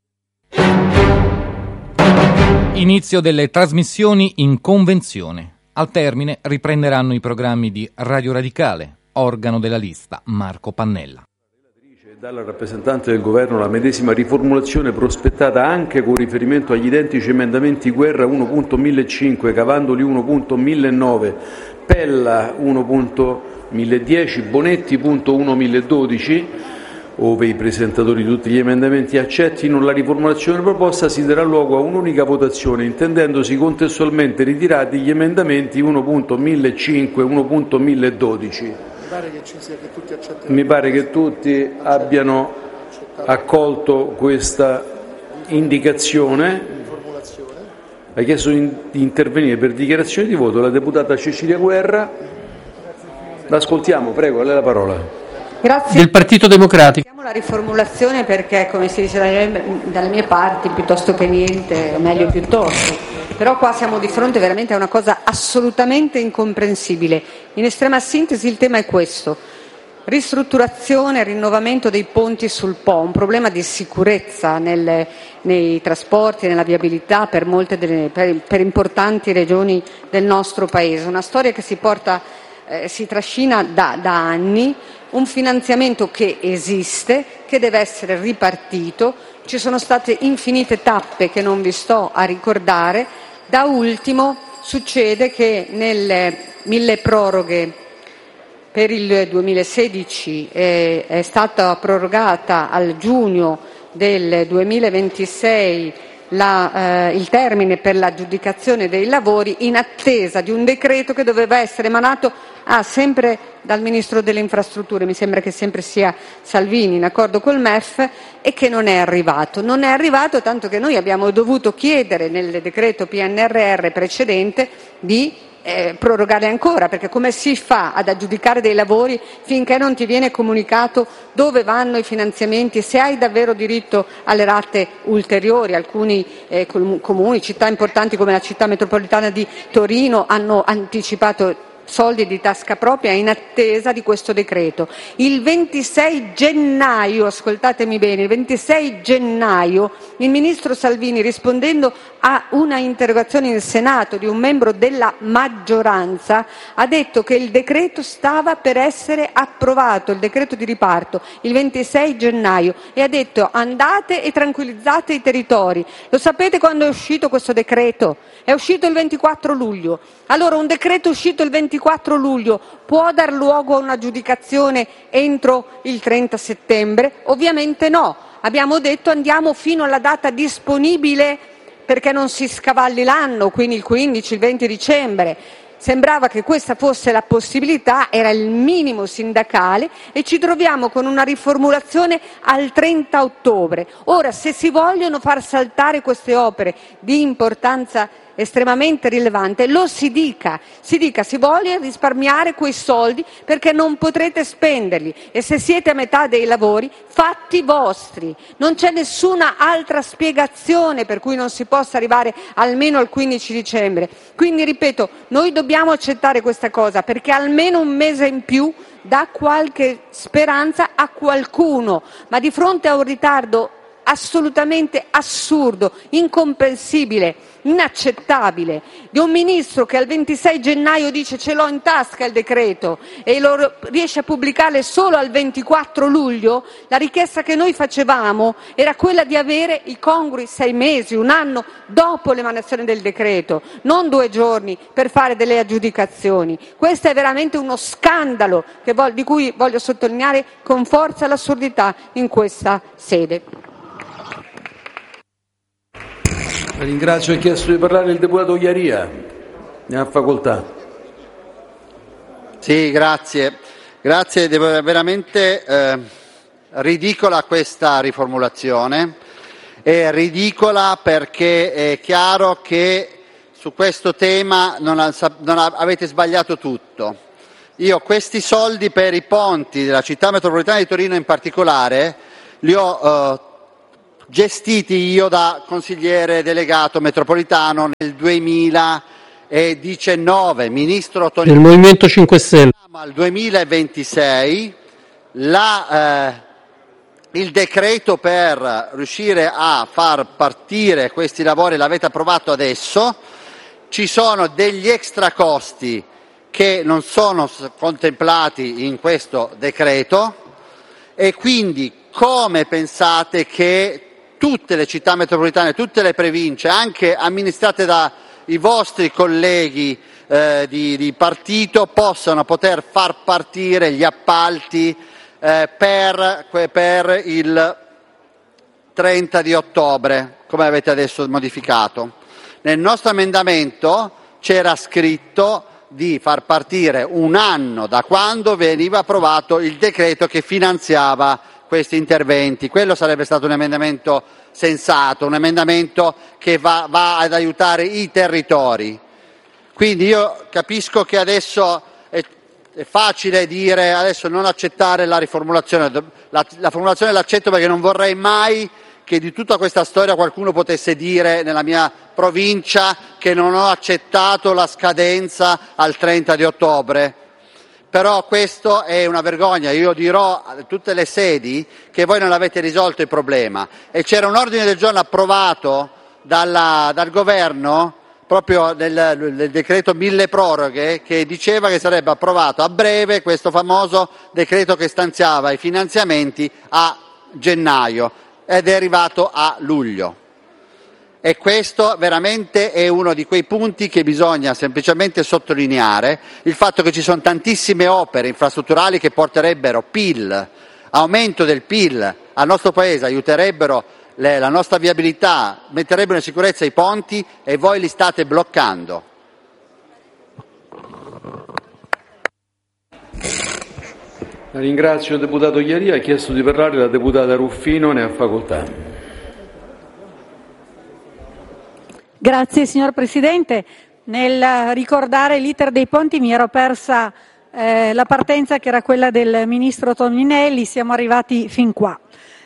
Inizio delle trasmissioni in convenzione. Al termine riprenderanno i programmi di Radio Radicale, organo della lista Marco Pannella. Dalla rappresentante del governo la medesima riformulazione prospettata anche con riferimento agli identici emendamenti Guerra 1.1005, Cavandoli 1.1009, Pella 1.1010, Bonetti.1.1012. Ove i presentatori di tutti gli emendamenti accettino la riformulazione proposta, si darà luogo a un'unica votazione, intendendosi contestualmente ritirati gli emendamenti 1.1005 e 1.1012. Mi pare che tutti abbiano accolto questa indicazione. Ha chiesto di intervenire per dichiarazione di voto la deputata Cecilia Guerra. L'ascoltiamo, prego, a lei la parola. Grazie. Del Partito Democratico. La riformulazione perché, come si dice dalle mie parti, piuttosto che niente, meglio piuttosto. Però qua siamo di fronte veramente a una cosa assolutamente incomprensibile. In estrema sintesi il tema è questo: ristrutturazione e rinnovamento dei ponti sul Po, un problema di sicurezza nei trasporti, nella viabilità per importanti regioni del nostro Paese. Una storia che si trascina da anni, un finanziamento che esiste, che deve essere ripartito. Ci sono state infinite tappe che non vi sto a ricordare. Da ultimo succede che nel milleproroghe per il 2016 è stata prorogata al giugno del 2026 il termine per l'aggiudicazione dei lavori, in attesa di un decreto che doveva essere emanato sempre dal Ministro delle Infrastrutture, mi sembra che sempre sia Salvini, in accordo col MEF, e che non è arrivato. Non è arrivato, tanto che noi abbiamo dovuto chiedere nel decreto PNRR precedente di prorogare ancora, perché come si fa ad aggiudicare dei lavori finché non ti viene comunicato dove vanno i finanziamenti, se hai davvero diritto alle rate ulteriori? Alcuni comuni, città importanti come la città metropolitana di Torino hanno anticipato soldi di tasca propria in attesa di questo decreto. Il 26 gennaio, ascoltatemi bene, il 26 gennaio il ministro Salvini, rispondendo a una interrogazione in Senato di un membro della maggioranza, ha detto che il decreto stava per essere approvato, il decreto di riparto, il 26 gennaio, e ha detto: andate e tranquillizzate i territori. Lo sapete quando è uscito questo decreto? È uscito il 24 luglio. Allora, un decreto uscito il 24 luglio può dar luogo a un'aggiudicazione entro il 30 settembre? Ovviamente no. Abbiamo detto: andiamo fino alla data disponibile perché non si scavalli l'anno, quindi il 15, il 20 dicembre. Sembrava che questa fosse la possibilità, era il minimo sindacale, e ci troviamo con una riformulazione al 30 ottobre. Ora, se si vogliono far saltare queste opere di importanza estremamente rilevante, lo si dica, si voglia risparmiare quei soldi perché non potrete spenderli, e se siete a metà dei lavori, fatti vostri. Non c'è nessuna altra spiegazione per cui non si possa arrivare almeno al 15 dicembre. Quindi, ripeto, noi dobbiamo accettare questa cosa perché almeno un mese in più dà qualche speranza a qualcuno, ma di fronte a un ritardo assolutamente assurdo, incomprensibile, inaccettabile, di un ministro che al 26 gennaio dice: ce l'ho in tasca il decreto, e lo riesce a pubblicare solo al 24 luglio, la richiesta che noi facevamo era quella di avere i congrui 6 mesi, un anno dopo l'emanazione del decreto, non 2 giorni per fare delle aggiudicazioni. Questo è veramente uno scandalo di cui voglio sottolineare con forza l'assurdità in questa sede. Ringrazio, ha chiesto di parlare il deputato Iaria. Ne ha facoltà. Sì, grazie. Veramente ridicola questa riformulazione. È ridicola perché è chiaro che su questo tema avete sbagliato tutto. Io questi soldi per i ponti della città metropolitana di Torino in particolare li ho gestiti io da consigliere delegato metropolitano nel 2019, ministro Tonini. Del Movimento 5 Stelle. Al 2026 il decreto per riuscire a far partire questi lavori l'avete approvato adesso, ci sono degli extra costi che non sono contemplati in questo decreto e quindi come pensate che tutte le città metropolitane, tutte le province, anche amministrate dai vostri colleghi di partito, poter far partire gli appalti per il 30 di ottobre, come avete adesso modificato? Nel nostro emendamento c'era scritto di far partire un anno da quando veniva approvato il decreto che finanziava questi interventi. Quello sarebbe stato un emendamento sensato, un emendamento che va ad aiutare i territori. Quindi io capisco che adesso è facile dire adesso non accettare la riformulazione. La formulazione l'accetto perché non vorrei mai che di tutta questa storia qualcuno potesse dire nella mia provincia che non ho accettato la scadenza al 30 di ottobre. Però questo è una vergogna, io dirò a tutte le sedi che voi non avete risolto il problema. E c'era un ordine del giorno approvato dal governo proprio nel decreto mille proroghe che diceva che sarebbe approvato a breve questo famoso decreto che stanziava i finanziamenti a gennaio ed è arrivato a luglio. E questo veramente è uno di quei punti che bisogna semplicemente sottolineare, il fatto che ci sono tantissime opere infrastrutturali che porterebbero PIL, aumento del PIL al nostro Paese, aiuterebbero la nostra viabilità, metterebbero in sicurezza i ponti e voi li state bloccando. La ringrazio, deputato Iaria. Ha chiesto di parlare la deputata Ruffino, ne ha facoltà. Grazie signor Presidente. Nel ricordare l'iter dei ponti mi ero persa la partenza che era quella del Ministro Toninelli, siamo arrivati fin qua.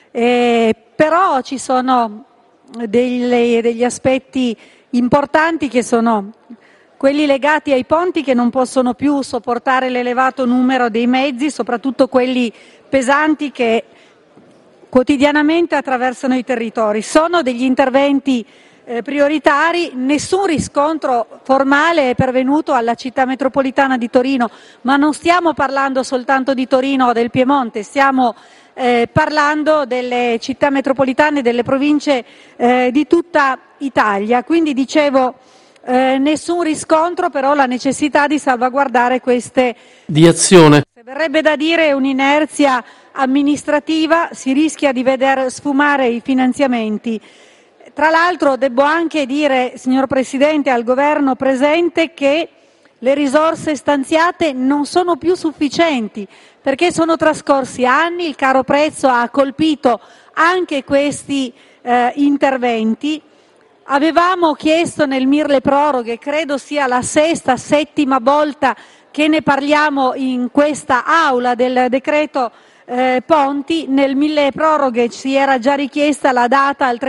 Però ci sono degli aspetti importanti che sono quelli legati ai ponti che non possono più sopportare l'elevato numero dei mezzi, soprattutto quelli pesanti che quotidianamente attraversano i territori. Sono degli interventi prioritari, nessun riscontro formale è pervenuto alla città metropolitana di Torino, ma non stiamo parlando soltanto di Torino o del Piemonte, stiamo parlando delle città metropolitane, delle province di tutta Italia. Quindi dicevo nessun riscontro, però la necessità di salvaguardare queste di azione. Verrebbe da dire un'inerzia amministrativa, si rischia di veder sfumare i finanziamenti. Tra l'altro debbo anche dire, signor Presidente, al Governo presente che le risorse stanziate non sono più sufficienti perché sono trascorsi anni, il caro prezzo ha colpito anche questi interventi. Avevamo chiesto nel mille proroghe, credo sia la sesta, settima volta che ne parliamo in questa aula del decreto ponti, nel mille proroghe si era già richiesta la data al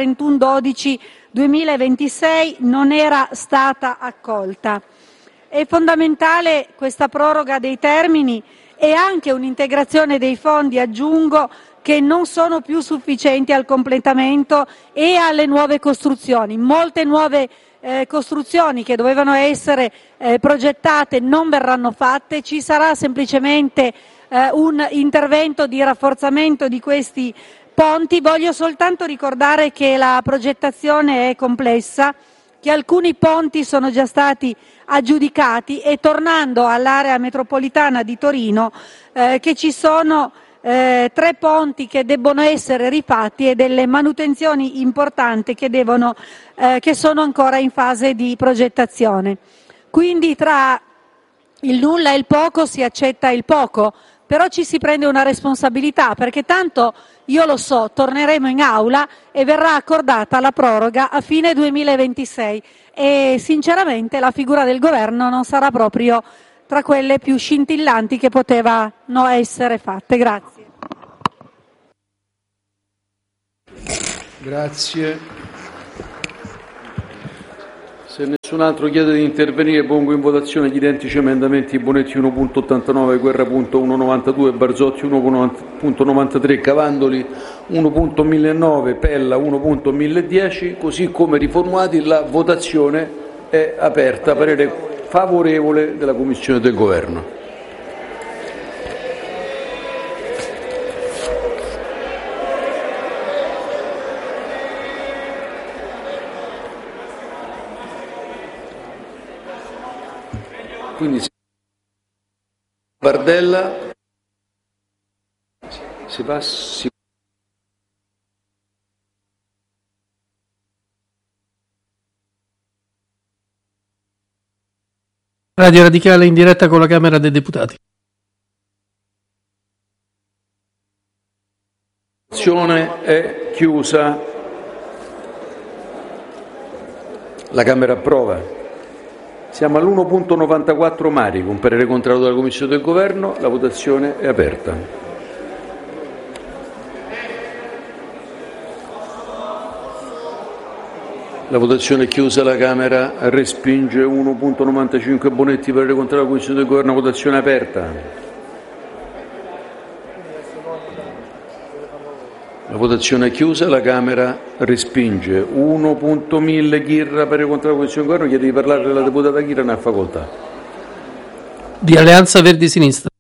31/12/2026, non era stata accolta. È fondamentale questa proroga dei termini e anche un'integrazione dei fondi, aggiungo, che non sono più sufficienti al completamento e alle nuove costruzioni. Molte nuove costruzioni che dovevano essere progettate non verranno fatte, ci sarà semplicemente un intervento di rafforzamento di questi ponti. Voglio soltanto ricordare che la progettazione è complessa, che alcuni ponti sono già stati aggiudicati e, tornando all'area metropolitana di Torino, che ci sono 3 ponti che debbono essere rifatti e delle manutenzioni importanti che sono ancora in fase di progettazione. Quindi tra il nulla e il poco si accetta il poco, però ci si prende una responsabilità, perché tanto, io lo so, torneremo in aula e verrà accordata la proroga a fine 2026 e sinceramente la figura del governo non sarà proprio tra quelle più scintillanti che potevano essere fatte. Grazie. Grazie. Se nessun altro chiede di intervenire, pongo in votazione gli identici emendamenti Bonetti 1.89, Guerra.192, Barzotti 1.93, Cavandoli 1.1009, Pella 1.1010, così come riformulati. La votazione è aperta. Parere favorevole della Commissione del Governo. Quindi Bardella si passa. Radio Radicale in diretta con la Camera dei Deputati. La votazione è chiusa. La Camera approva. Siamo all'1.94 Mari, con parere contrario della Commissione del Governo. La votazione è aperta. La votazione è chiusa. La Camera respinge. 1.95 Bonetti, parere contrario della Commissione del Governo. Votazione aperta. La votazione è chiusa. La Camera respinge. 1.1000 Ghirra, parere contrario della Commissione del Governo. Chiede di parlare la deputata Ghirra, ne ha facoltà. Di Alleanza Verdi Sinistra.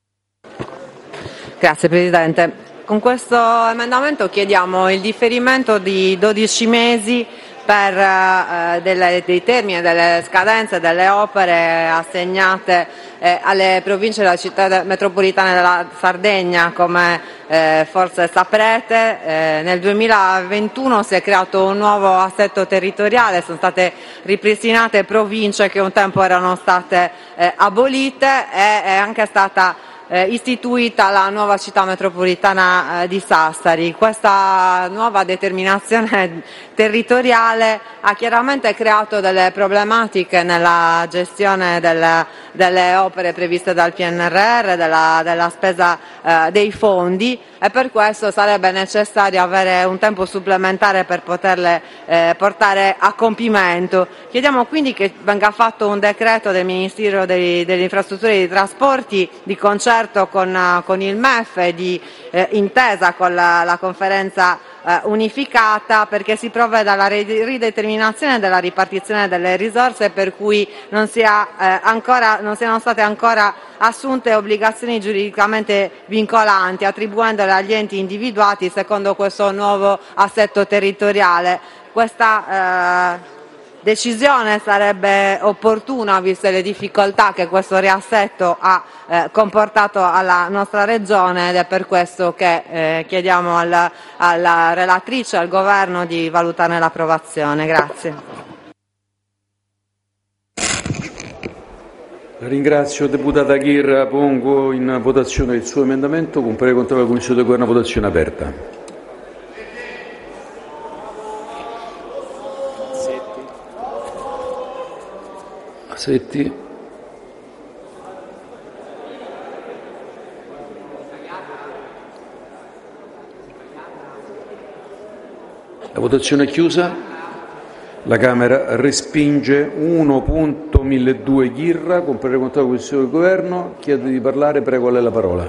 Grazie Presidente. Con questo emendamento chiediamo il differimento di 12 mesi per dei termini e delle scadenze delle opere assegnate alle province della città metropolitana della Sardegna. Come forse saprete, nel 2021 si è creato un nuovo assetto territoriale, sono state ripristinate province che un tempo erano state abolite e è anche stata istituita la nuova città metropolitana di Sassari. Questa nuova determinazione territoriale ha chiaramente creato delle problematiche nella gestione delle opere previste dal PNRR, della spesa dei fondi, e per questo sarebbe necessario avere un tempo supplementare per poterle portare a compimento. Chiediamo quindi che venga fatto un decreto del Ministero delle Infrastrutture e dei Trasporti di concerto con il MEF e di intesa con la conferenza unificata, perché si provveda alla rideterminazione della ripartizione delle risorse, per cui non siano state ancora assunte obbligazioni giuridicamente vincolanti, attribuendole agli enti individuati secondo questo nuovo assetto territoriale. Questa decisione sarebbe opportuna, viste le difficoltà che questo riassetto ha comportato alla nostra Regione, ed è per questo che chiediamo alla relatrice e al Governo di valutarne l'approvazione. Grazie. La ringrazio, deputata Ghirra. Pongo in votazione il suo emendamento con parere contrario della Commissione del Governo. Votazione aperta. Setti. La votazione è chiusa. La Camera respinge. 1.1002 Ghirra, con parere contrario della Commissione del Governo. Chiede di parlare, prego, a lei la parola.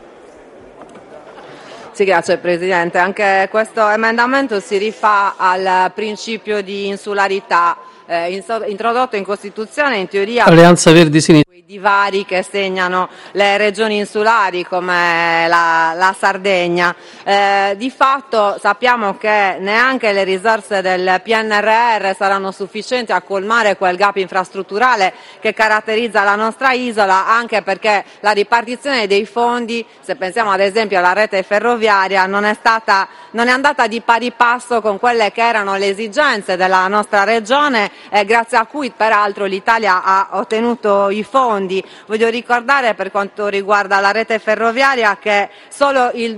Sì, grazie Presidente. Anche questo emendamento si rifà al principio di insularità introdotto in Costituzione, in teoria Alleanza Verdi Sinistra. I divari che segnano le regioni insulari come la Sardegna. Di fatto sappiamo che neanche le risorse del PNRR saranno sufficienti a colmare quel gap infrastrutturale che caratterizza la nostra isola, anche perché la ripartizione dei fondi, se pensiamo ad esempio alla rete ferroviaria, non è andata di pari passo con quelle che erano le esigenze della nostra regione, grazie a cui peraltro l'Italia ha ottenuto i fondi. Voglio ricordare, per quanto riguarda la rete ferroviaria, che solo il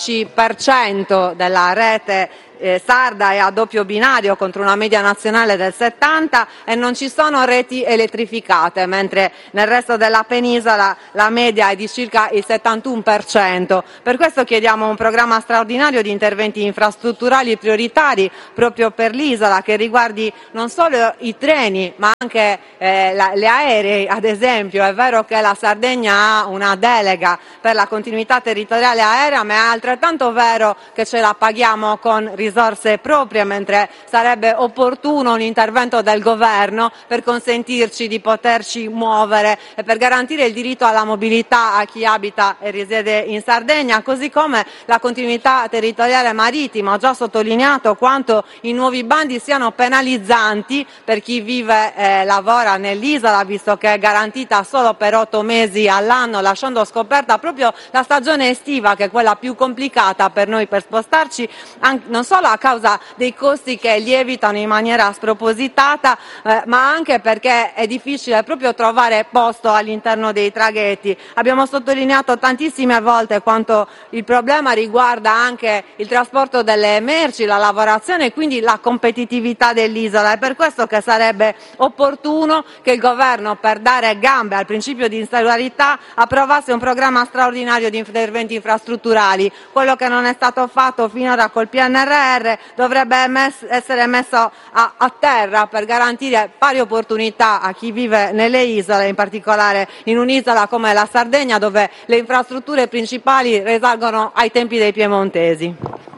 12% della rete sarda è a doppio binario contro una media nazionale del 70% e non ci sono reti elettrificate, mentre nel resto della penisola la media è di circa il 71%. Per questo chiediamo un programma straordinario di interventi infrastrutturali prioritari proprio per l'isola, che riguardi non solo i treni ma anche le aerei. Ad esempio, è vero che la Sardegna ha una delega per la continuità territoriale aerea, ma è altrettanto vero che ce la paghiamo con risorse proprie, mentre sarebbe opportuno un intervento del governo per consentirci di poterci muovere e per garantire il diritto alla mobilità a chi abita e risiede in Sardegna, così come la continuità territoriale marittima. Ho già sottolineato quanto i nuovi bandi siano penalizzanti per chi vive e lavora nell'isola, visto che è garantita solo per 8 mesi all'anno, lasciando scoperta proprio la stagione estiva, che è quella più complicata per noi per spostarci, non solo a causa dei costi che lievitano in maniera spropositata, ma anche perché è difficile proprio trovare posto all'interno dei traghetti. Abbiamo sottolineato tantissime volte quanto il problema riguarda anche il trasporto delle merci, la lavorazione e quindi la competitività dell'isola. È per questo che sarebbe opportuno che il governo, per dare gambe al principio di insularità, approvasse un programma straordinario di interventi infrastrutturali. Quello che non è stato fatto finora col PNRR dovrebbe essere messo a terra per garantire pari opportunità a chi vive nelle isole, in particolare in un'isola come la Sardegna, dove le infrastrutture principali risalgono ai tempi dei piemontesi.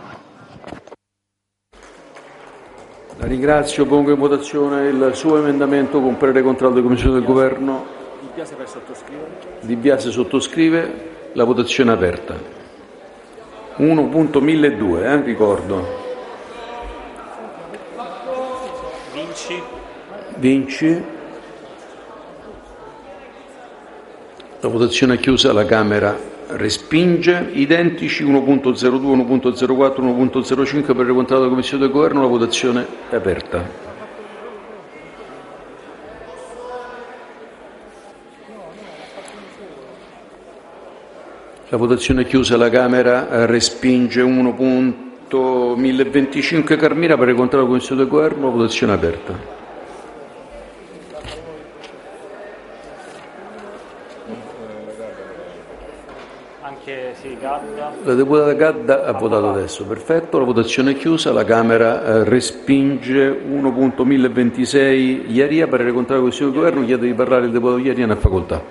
La ringrazio, pongo in votazione il suo emendamento con parere contrario della Commissione del Governo. Di Biase sottoscrive. La votazione è aperta. 1.1002, ricordo. Vinci. La votazione è chiusa, la Camera respinge. Identici 1.02, 1.04, 1.05 per il contrario della Commissione del Governo. La votazione è aperta. La votazione è chiusa, la Camera respinge. 1.1025 Carmina per il contrario della Commissione del Governo. La votazione è aperta. La deputata Gadda ha votato adesso, perfetto. La votazione è chiusa, la Camera respinge. 1.1026 Iaria per il contrario della Commissione del Governo. Chiede di parlare il deputato Iaria, ne ha facoltà.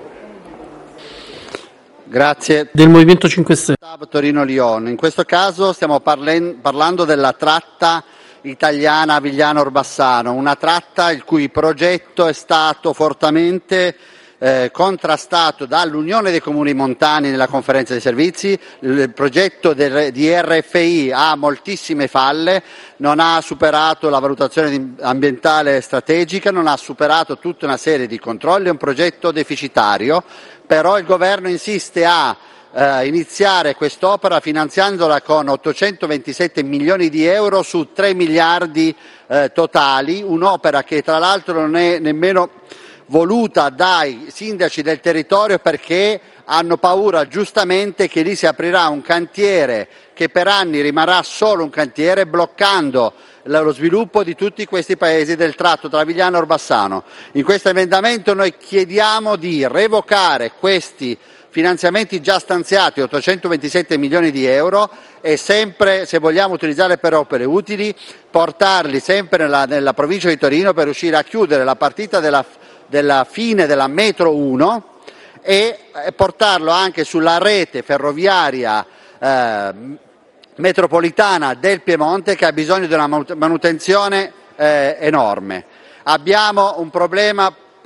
Grazie. Del Movimento 5 Stelle. Torino-Lione. In questo caso stiamo parlando della tratta italiana Avigliano-Orbassano, una tratta il cui progetto è stato fortemente contrastato dall'Unione dei Comuni Montani nella conferenza dei servizi. Il progetto di RFI ha moltissime falle, non ha superato la valutazione ambientale strategica, non ha superato tutta una serie di controlli, è un progetto deficitario, però il governo insiste a iniziare quest'opera finanziandola con 827 milioni di euro su 3 miliardi totali, un'opera che tra l'altro non è nemmeno voluta dai sindaci del territorio perché hanno paura giustamente che lì si aprirà un cantiere che per anni rimarrà solo un cantiere, bloccando lo sviluppo di tutti questi paesi del tratto tra Avigliano e Orbassano. In questo emendamento noi chiediamo di revocare questi finanziamenti già stanziati, 827 milioni di euro, e sempre, se vogliamo utilizzare per opere utili, portarli sempre nella provincia di Torino per riuscire a chiudere la partita della fine della metro 1 e portarlo anche sulla rete ferroviaria metropolitana del Piemonte, che ha bisogno di una manutenzione enorme. Abbiamo un problema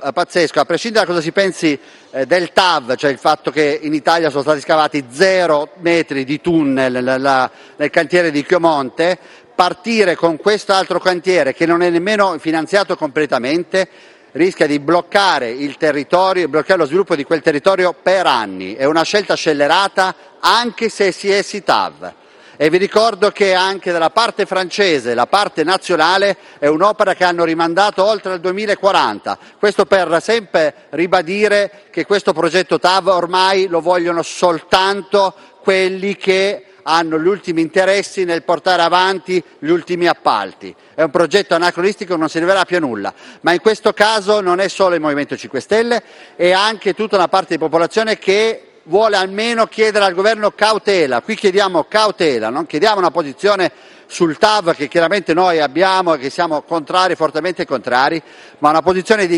pazzesco, a prescindere da cosa si pensi del TAV, cioè il fatto che in Italia sono stati scavati 0 metri di tunnel nel cantiere di Chiomonte. Partire con questo altro cantiere, che non è nemmeno finanziato completamente, rischia di bloccare il territorio, bloccare lo sviluppo di quel territorio per anni. È una scelta scellerata anche se si è sì TAV. E vi ricordo che anche dalla parte francese, la parte nazionale, è un'opera che hanno rimandato oltre al 2040. Questo per sempre ribadire che questo progetto TAV ormai lo vogliono soltanto quelli che hanno gli ultimi interessi nel portare avanti gli ultimi appalti. È un progetto anacronistico, non servirà più a nulla, ma in questo caso non è solo il Movimento 5 Stelle, è anche tutta una parte di popolazione che vuole almeno chiedere al governo cautela. Qui chiediamo cautela, non chiediamo una posizione sul TAV che chiaramente noi abbiamo e che siamo contrari, fortemente contrari, ma una posizione di